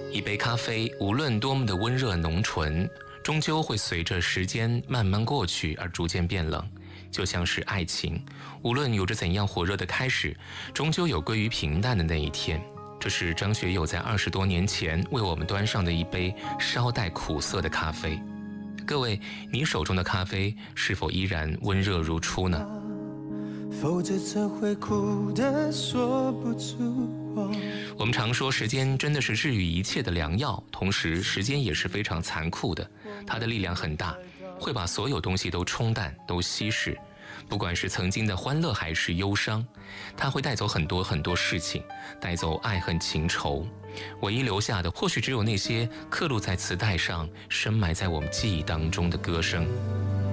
一杯咖啡，无论多么的温热浓醇，终究会随着时间慢慢过去而逐渐变冷。就像是爱情，无论有着怎样火热的开始，终究有归于平淡的那一天。这是张学友在20多年前为我们端上的一杯稍带苦涩的咖啡。各位，你手中的咖啡是否依然温热如初呢？ 否则怎会哭得说不出话。 我们常说时间真的是治愈一切的良药，同时时间也是非常残酷的，它的力量很大，会把所有东西都冲淡，都稀释。不管是曾经的欢乐还是忧伤，它会带走很多很多事情，带走爱恨情仇，唯一留下的或许只有那些刻录在磁带上深埋在我们记忆当中的歌声。